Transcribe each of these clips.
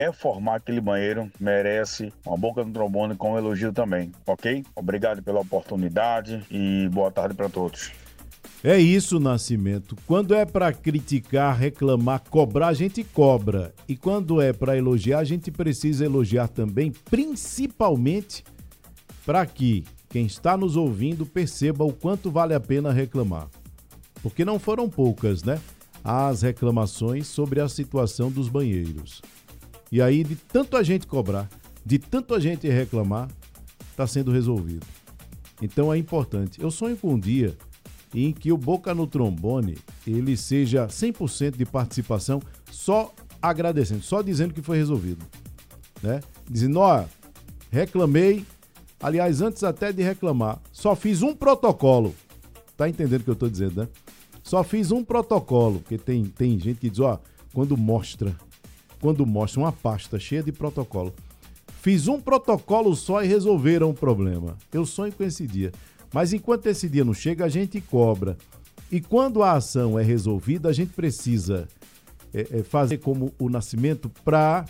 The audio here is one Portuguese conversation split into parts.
reformar aquele banheiro, merece uma boca no trombone com um elogio também, ok? Obrigado pela oportunidade e boa tarde para todos. É isso, Nascimento. Quando é para criticar, reclamar, cobrar, a gente cobra. E quando é para elogiar, a gente precisa elogiar também, principalmente para que quem está nos ouvindo perceba o quanto vale a pena reclamar. Porque não foram poucas, né? As reclamações sobre a situação dos banheiros. E aí, de tanto a gente cobrar, de tanto a gente reclamar, está sendo resolvido. Então é importante. Eu sonho com um dia em que o Boca no Trombone, ele seja 100% de participação, só agradecendo, só dizendo que foi resolvido, né? Dizendo, ó, reclamei, aliás, antes até de reclamar, só fiz um protocolo, tá entendendo o que eu tô dizendo, né? Só fiz um protocolo, porque tem gente que diz, ó, quando mostra uma pasta cheia de protocolo, fiz um protocolo só e resolveram o problema. Eu sonho com esse dia. Mas enquanto esse dia não chega, a gente cobra. E quando a ação é resolvida, a gente precisa fazer como o Nascimento para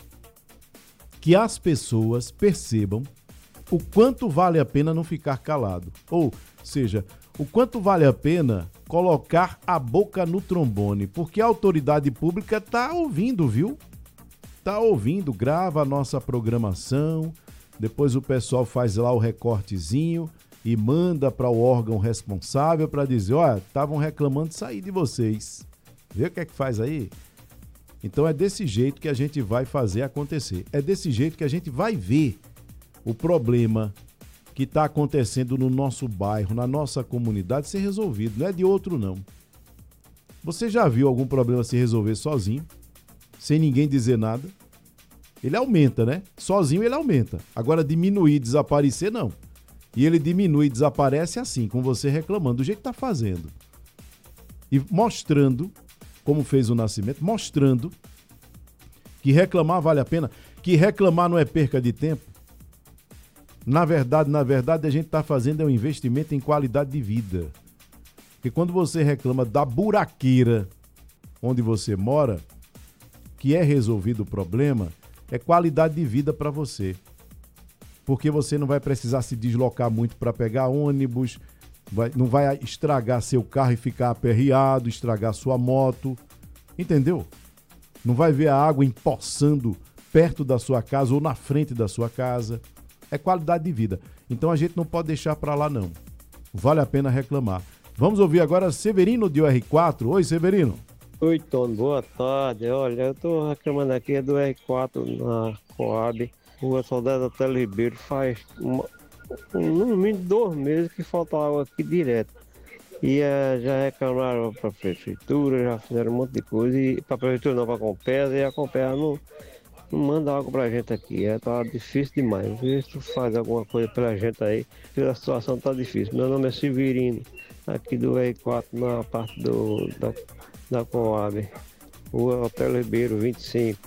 que as pessoas percebam o quanto vale a pena não ficar calado. Ou seja, o quanto vale a pena colocar a boca no trombone. Porque a autoridade pública está ouvindo, viu? Está ouvindo, grava a nossa programação, depois o pessoal faz lá o recortezinho e manda para o órgão responsável para dizer, ó, estavam reclamando de sair de vocês. Vê o que é que faz aí? Então é desse jeito que a gente vai fazer acontecer. É desse jeito que a gente vai ver o problema que está acontecendo no nosso bairro, na nossa comunidade ser resolvido. Não é de outro, não. Você já viu algum problema se resolver sozinho, sem ninguém dizer nada? Ele aumenta, né? Sozinho ele aumenta. Agora diminuir, desaparecer, não. E ele diminui e desaparece assim, com você reclamando, do jeito que está fazendo. E mostrando, como fez o Nascimento, mostrando que reclamar vale a pena, que reclamar não é perca de tempo. Na verdade, a gente está fazendo um investimento em qualidade de vida. Porque quando você reclama da buraqueira onde você mora, que é resolvido o problema, é qualidade de vida para você. Porque você não vai precisar se deslocar muito para pegar ônibus, não vai estragar seu carro e ficar aperreado, estragar sua moto, entendeu? Não vai ver a água empoçando perto da sua casa ou na frente da sua casa. É qualidade de vida. Então a gente não pode deixar para lá, não. Vale a pena reclamar. Vamos ouvir agora Severino de R4. Oi, Severino. Oi, Tony, boa tarde. Olha, eu tô reclamando aqui do R4 na Coab, Rua Soldado Tele Ribeiro. Faz no mínimo 2 meses que falta água aqui direto. E já reclamaram para a prefeitura, já fizeram um monte de coisa. E para a prefeitura não, para a Compesa, e a Compesa não manda água pra gente aqui. Tá difícil demais. Vê se tu faz alguma coisa pela gente aí, porque a situação tá difícil. Meu nome é Severino, aqui do R4, na parte da Coab, Rua Hotel Ribeiro 25.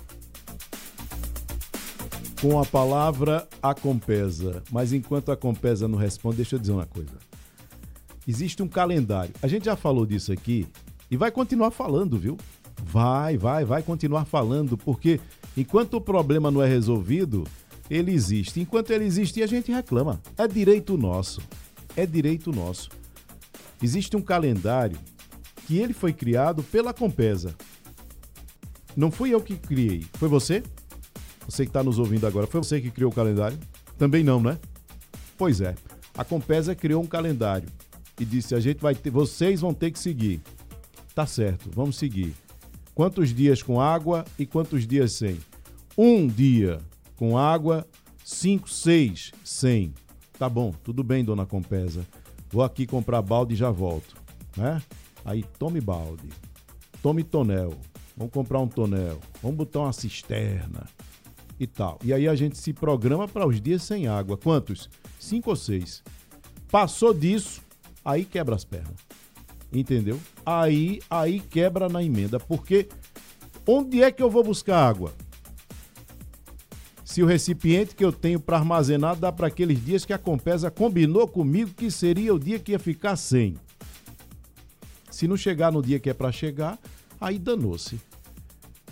Com a palavra a Compesa. Mas enquanto a Compesa não responde, deixa eu dizer uma coisa. Existe um calendário. A gente já falou disso aqui e vai continuar falando, viu? Vai continuar falando, porque enquanto o problema não é resolvido, ele existe. Enquanto ele existe, a gente reclama. É direito nosso. É direito nosso. Existe um calendário que ele foi criado pela Compesa. Não fui eu que criei. Foi você? Você que está nos ouvindo agora, foi você que criou o calendário? Também não, né? Pois é. A Compesa criou um calendário e disse, vocês vão ter que seguir. Tá certo, vamos seguir. Quantos dias com água e quantos dias sem? 1 dia com água, 5, 6 sem. Tá bom, tudo bem, dona Compesa. Vou aqui comprar balde e já volto, né? Aí tome balde, tome tonel, vamos comprar um tonel, vamos botar uma cisterna e tal. E aí a gente se programa para os dias sem água. Quantos? 5 ou 6. Passou disso, aí quebra as pernas. Entendeu? Aí quebra na emenda, porque onde é que eu vou buscar água? Se o recipiente que eu tenho para armazenar dá para aqueles dias que a Compesa combinou comigo que seria o dia que ia ficar sem. Se não chegar no dia que é para chegar, aí danou-se.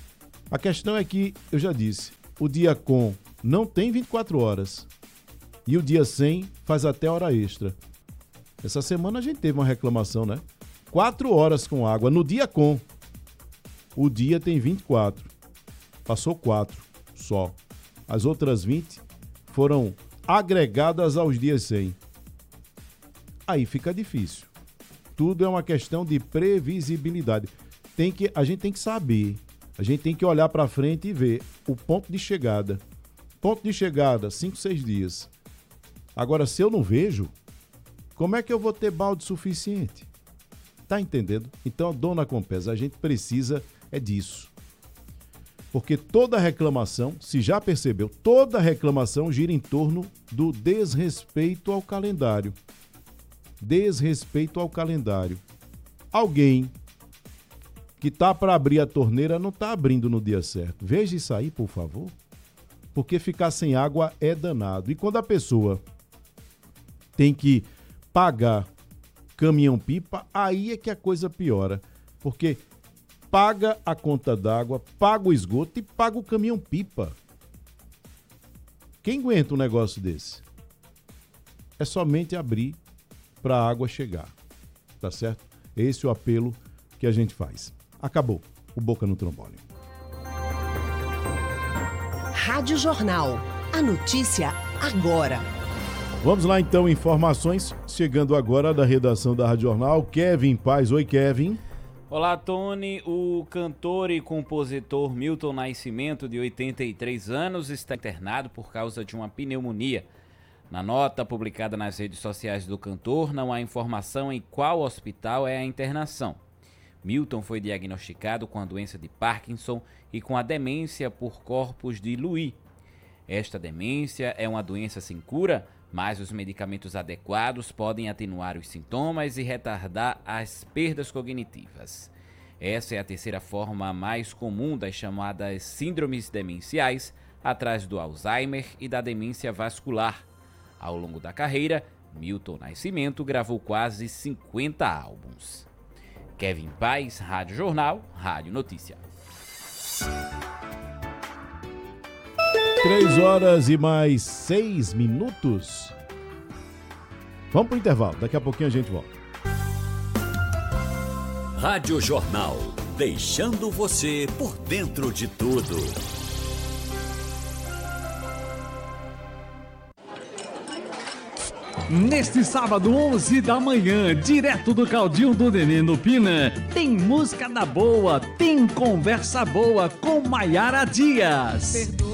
A questão é que, eu já disse, o dia com não tem 24 horas e o dia sem faz até hora extra. Essa semana a gente teve uma reclamação, né? 4 horas com água no dia com. O dia tem 24. Passou 4 só. As outras 20 foram agregadas aos dias sem. Aí fica difícil. Tudo é uma questão de previsibilidade. A gente tem que saber. A gente tem que olhar para frente e ver o ponto de chegada. Ponto de chegada, 5, 6 dias. Agora, se eu não vejo, como é que eu vou ter balde suficiente? Tá entendendo? Então, dona Compesa, a gente precisa disso. Porque toda reclamação, se já percebeu, toda reclamação gira em torno do desrespeito ao calendário. Desrespeito ao calendário. Alguém que tá para abrir a torneira não tá abrindo no dia certo. Veja isso aí, por favor. Porque ficar sem água é danado. E quando a pessoa tem que pagar caminhão-pipa, aí é que a coisa piora. Porque paga a conta d'água, paga o esgoto e paga o caminhão-pipa. Quem aguenta um negócio desse? É somente abrir para a água chegar. Tá certo? Esse é o apelo que a gente faz. Acabou o Boca no Trombone. Rádio Jornal. A notícia agora. Vamos lá então, informações chegando agora da redação da Rádio Jornal. Kevin Paz. Oi, Kevin. Olá, Tony. O cantor e compositor Milton Nascimento, de 83 anos, está internado por causa de uma pneumonia. Na nota publicada nas redes sociais do cantor, não há informação em qual hospital é a internação. Milton foi diagnosticado com a doença de Parkinson e com a demência por corpos de Lewy. Esta demência é uma doença sem cura, mas os medicamentos adequados podem atenuar os sintomas e retardar as perdas cognitivas. Essa é a terceira forma mais comum das chamadas síndromes demenciais, atrás do Alzheimer e da demência vascular. Ao longo da carreira, Milton Nascimento gravou quase 50 álbuns. Kevin Paz, Rádio Jornal, Rádio Notícia. 3h mais 6. Vamos pro intervalo, daqui a pouquinho a gente volta. Rádio Jornal, deixando você por dentro de tudo. Neste sábado, 11 da manhã, direto do Caldinho do Nenê no Pina, tem música da boa, tem conversa boa com Maiara Dias.